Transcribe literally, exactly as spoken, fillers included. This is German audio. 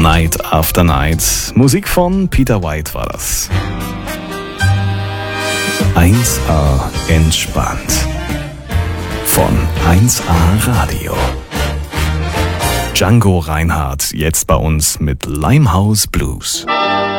Night After Night. Musik von Peter White war das. eins A entspannt. Von eins A Radio. Django Reinhardt jetzt bei uns mit Limehouse Blues.